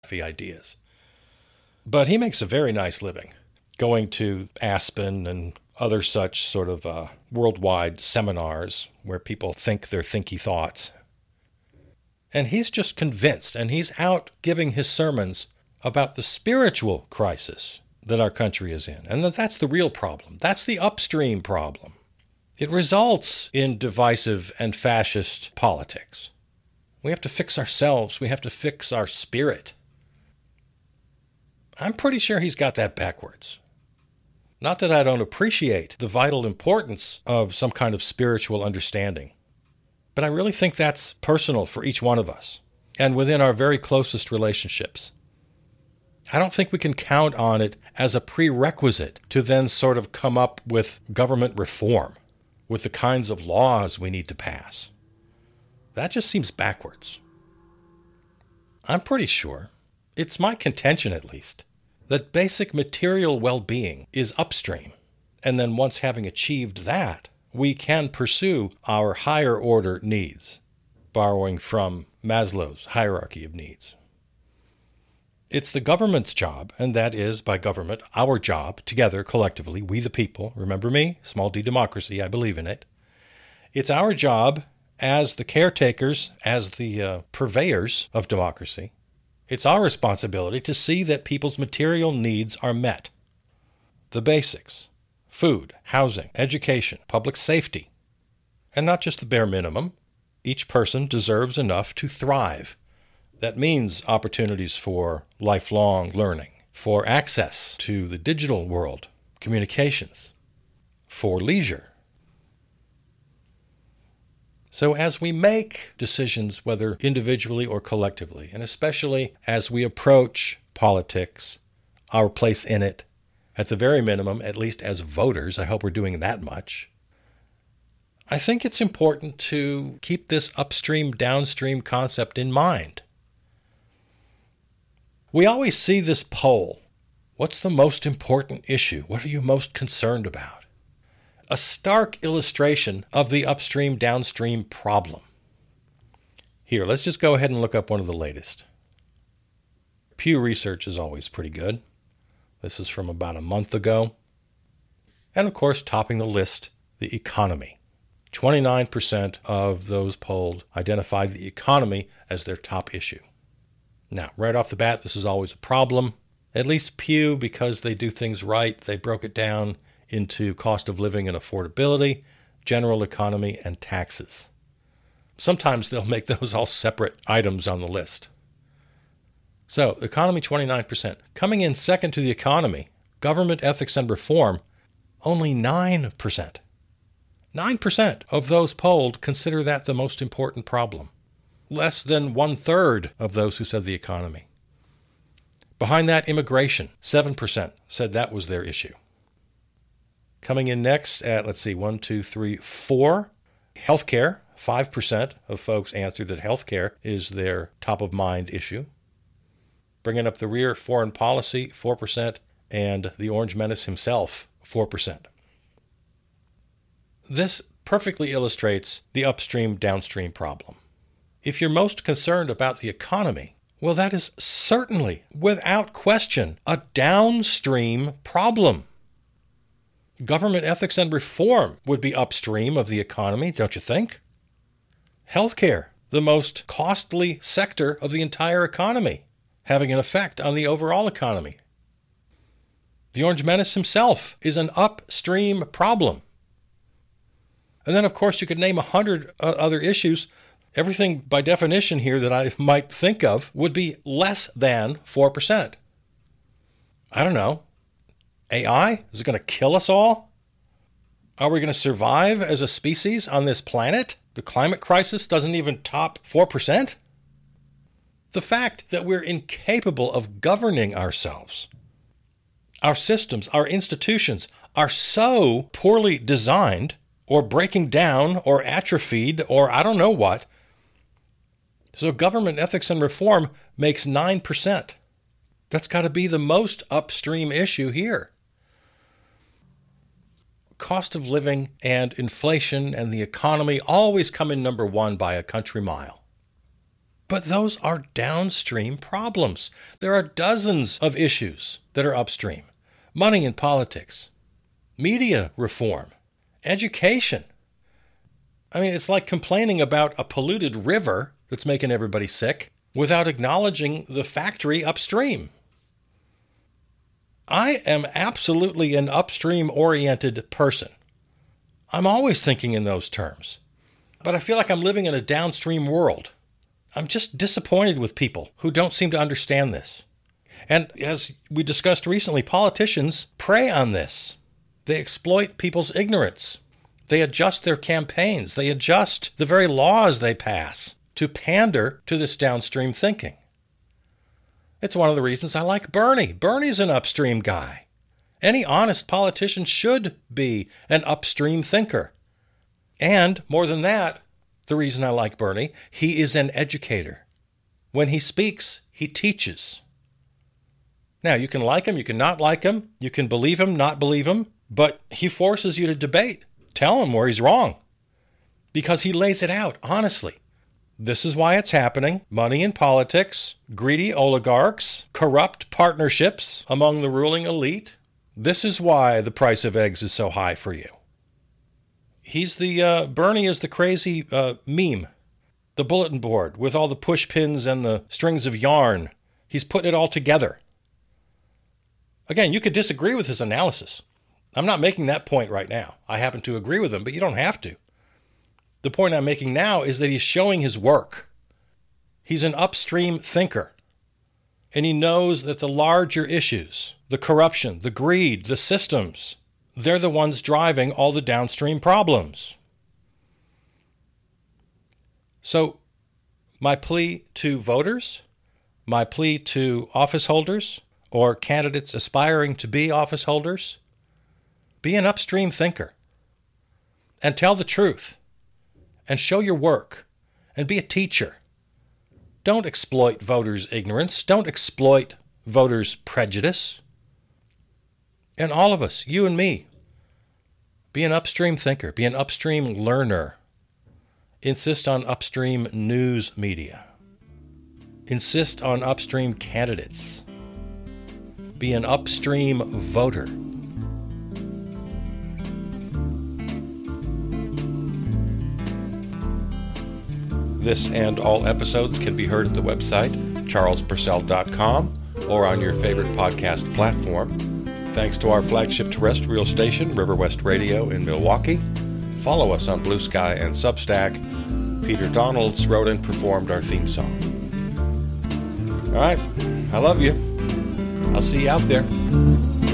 ideas. But he makes a very nice living going to Aspen and other such sort of worldwide seminars where people think their thinky thoughts. And he's just convinced, and he's out giving his sermons about the spiritual crisis that our country is in, and that's the real problem. That's the upstream problem. It results in divisive and fascist politics. We have to fix ourselves. We have to fix our spirit. I'm pretty sure he's got that backwards. Not that I don't appreciate the vital importance of some kind of spiritual understanding, but I really think that's personal for each one of us and within our very closest relationships. I don't think we can count on it as a prerequisite to then sort of come up with government reform, with the kinds of laws we need to pass. That just seems backwards. I'm pretty sure, it's my contention at least, that basic material well-being is upstream, and then once having achieved that, we can pursue our higher order needs, borrowing from Maslow's hierarchy of needs. It's the government's job, and that is, by government, our job, together, collectively, we the people, remember me, small d democracy, I believe in it. It's our job as the caretakers, as the purveyors of democracy. It's our responsibility to see that people's material needs are met. The basics: food, housing, education, public safety. And not just the bare minimum. Each person deserves enough to thrive. That means opportunities for lifelong learning, for access to the digital world, communications, for leisure. So as we make decisions, whether individually or collectively, and especially as we approach politics, our place in it, at the very minimum, at least as voters, I hope we're doing that much, I think it's important to keep this upstream-downstream concept in mind. We always see this poll. What's the most important issue? What are you most concerned about? A stark illustration of the upstream-downstream problem. Here, let's just go ahead and look up one of the latest. Pew Research is always pretty good. This is from about a month ago. And of course, topping the list, the economy. 29% of those polled identified the economy as their top issue. Now, right off the bat, this is always a problem. At least Pew, because they do things right, they broke it down into cost of living and affordability, general economy, and taxes. Sometimes they'll make those all separate items on the list. So, economy 29%. Coming in second to the economy, government ethics and reform, only 9%. 9% of those polled consider that the most important problem. Less than 1/3 of those who said the economy. Behind that, immigration, 7% said that was their issue. Coming in next at, 4, healthcare. 5% of folks answered that healthcare is their top-of-mind issue. Bringing up the rear, foreign policy, 4%, and the Orange Menace himself, 4%. This perfectly illustrates the upstream-downstream problem. If you're most concerned about the economy, well, that is certainly, without question, a downstream problem. Government ethics and reform would be upstream of the economy, don't you think? Healthcare, the most costly sector of the entire economy, having an effect on the overall economy. The Orange Menace himself is an upstream problem. And then, of course, you could name 100 other issues. Everything by definition here that I might think of would be less than 4%. I don't know. AI? Is it going to kill us all? Are we going to survive as a species on this planet? The climate crisis doesn't even top 4%? The fact that we're incapable of governing ourselves, our systems, our institutions are so poorly designed or breaking down or atrophied or I don't know what. So government ethics and reform makes 9%. That's got to be the most upstream issue here. Cost of living and inflation and the economy always come in number one by a country mile. But those are downstream problems. There are dozens of issues that are upstream. Money in politics, media reform, education. I mean, it's like complaining about a polluted river that's making everybody sick without acknowledging the factory upstream. I am absolutely an upstream-oriented person. I'm always thinking in those terms. But I feel like I'm living in a downstream world. I'm just disappointed with people who don't seem to understand this. And as we discussed recently, politicians prey on this. They exploit people's ignorance. They adjust their campaigns. They adjust the very laws they pass to pander to this downstream thinking. It's one of the reasons I like Bernie. Bernie's an upstream guy. Any honest politician should be an upstream thinker. And more than that, the reason I like Bernie, he is an educator. When he speaks, he teaches. Now, you can like him, you can not like him, you can believe him, not believe him, but he forces you to debate. Tell him where he's wrong. Because he lays it out, honestly. This is why it's happening. Money in politics, greedy oligarchs, corrupt partnerships among the ruling elite. This is why the price of eggs is so high for you. Bernie is the crazy meme, the bulletin board with all the push pins and the strings of yarn. He's putting it all together. Again, you could disagree with his analysis. I'm not making that point right now. I happen to agree with him, but you don't have to. The point I'm making now is that he's showing his work. He's an upstream thinker. And he knows that the larger issues, the corruption, the greed, the systems, they're the ones driving all the downstream problems. So, my plea to voters, my plea to office holders, or candidates aspiring to be office holders, be an upstream thinker. And tell the truth. And show your work. And be a teacher. Don't exploit voters' ignorance. Don't exploit voters' prejudice. And all of us, you and me, be an upstream thinker. Be an upstream learner. Insist on upstream news media. Insist on upstream candidates. Be an upstream voter. This and all episodes can be heard at the website, charlespurcell.com, or on your favorite podcast platform. Thanks to our flagship terrestrial station, River West Radio in Milwaukee. Follow us on Blue Sky and Substack. Peter Donalds wrote and performed our theme song. All right, I love you. I'll see you out there.